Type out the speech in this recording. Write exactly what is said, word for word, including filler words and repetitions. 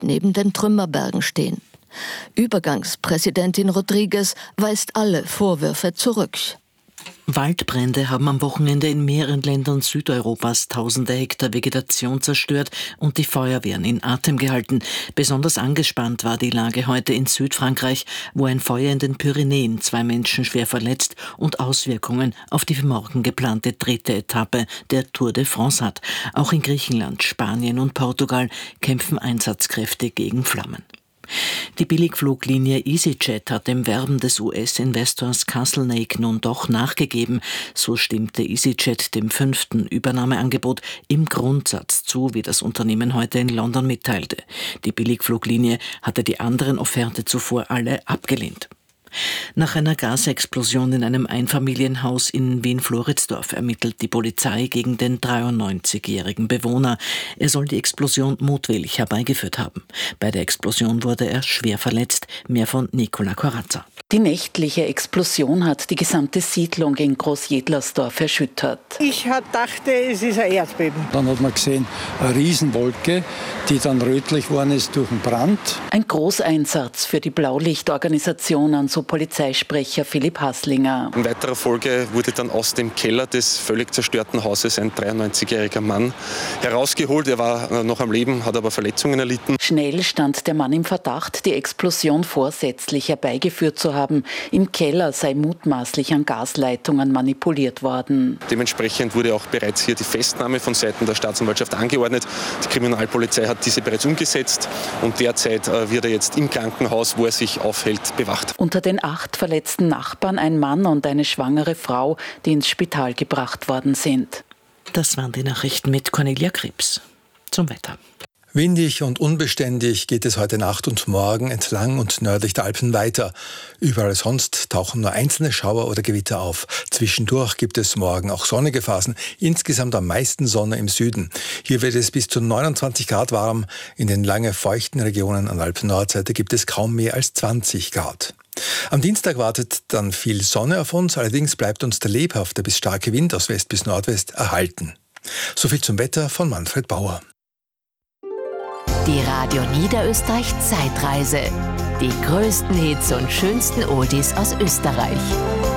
neben den Trümmerbergen stehen. Übergangspräsidentin Rodriguez weist alle Vorwürfe zurück. Waldbrände haben am Wochenende in mehreren Ländern Südeuropas tausende Hektar Vegetation zerstört und die Feuerwehren in Atem gehalten. Besonders angespannt war die Lage heute in Südfrankreich, wo ein Feuer in den Pyrenäen zwei Menschen schwer verletzt und Auswirkungen auf die für morgen geplante dritte Etappe der Tour de France hat. Auch in Griechenland, Spanien und Portugal kämpfen Einsatzkräfte gegen Flammen. Die Billigfluglinie EasyJet hat dem Werben des U S-Investors Castlelake nun doch nachgegeben. So stimmte EasyJet dem fünften Übernahmeangebot im Grundsatz zu, wie das Unternehmen heute in London mitteilte. Die Billigfluglinie hatte die anderen Offerte zuvor alle abgelehnt. Nach einer Gasexplosion in einem Einfamilienhaus in Wien-Floridsdorf ermittelt die Polizei gegen den dreiundneunzigjährigen Bewohner. Er soll die Explosion mutwillig herbeigeführt haben. Bei der Explosion wurde er schwer verletzt. Mehr von Nicola Corazza. Die nächtliche Explosion hat die gesamte Siedlung in Großjedlersdorf erschüttert. Ich dachte, es ist ein Erdbeben. Dann hat man gesehen, eine Riesenwolke, die dann rötlich geworden ist durch den Brand. Ein Großeinsatz für die Blaulichtorganisation, an so Polizeisprecher Philipp Haslinger. In weiterer Folge wurde dann aus dem Keller des völlig zerstörten Hauses ein dreiundneunzigjähriger Mann herausgeholt. Er war noch am Leben, hat aber Verletzungen erlitten. Schnell stand der Mann im Verdacht, die Explosion vorsätzlich herbeigeführt zu haben. Im Keller sei mutmaßlich an Gasleitungen manipuliert worden. Dementsprechend wurde auch bereits hier die Festnahme von Seiten der Staatsanwaltschaft angeordnet. Die Kriminalpolizei hat diese bereits umgesetzt und derzeit wird er jetzt im Krankenhaus, wo er sich aufhält, bewacht. Unter den acht verletzten Nachbarn ein Mann und eine schwangere Frau, die ins Spital gebracht worden sind. Das waren die Nachrichten mit Cornelia Krebs. Zum Wetter. Windig und unbeständig geht es heute Nacht und morgen entlang und nördlich der Alpen weiter. Überall sonst tauchen nur einzelne Schauer oder Gewitter auf. Zwischendurch gibt es morgen auch sonnige Phasen, insgesamt am meisten Sonne im Süden. Hier wird es bis zu neunundzwanzig Grad warm. In den lange feuchten Regionen an der Alpen-Nordseite gibt es kaum mehr als zwanzig Grad. Am Dienstag wartet dann viel Sonne auf uns, allerdings bleibt uns der lebhafte bis starke Wind aus West bis Nordwest erhalten. Soviel zum Wetter von Manfred Bauer. Die Radio Niederösterreich Zeitreise. Die größten Hits und schönsten Oldies aus Österreich.